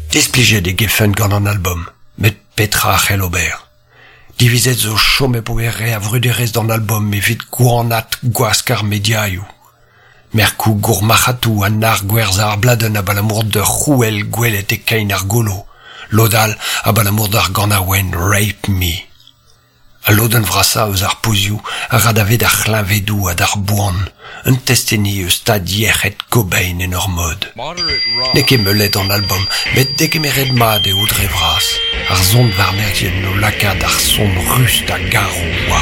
Displige de geffen gant an album, met Petra Chelobert. Divizet zo chome poere a vruderez d'an album me vid gouanat gwaskar mediaioù. Merkou gourmachatou an ar gwerzar bladen a balamour de c'houel gwelet e kein ar golo. Lodal a balamour d'ar ganawen Rape Me. A loden vrasa eus ar pouzioù a radavet ar c'hlavedou a d'ar boan. Un testeni eus ta diec'het Cobain en ur mod. Ne ket meulet an album, met dek emeret mad e oudre vras. Ar zont varmergien no lakad ar son rust a garo war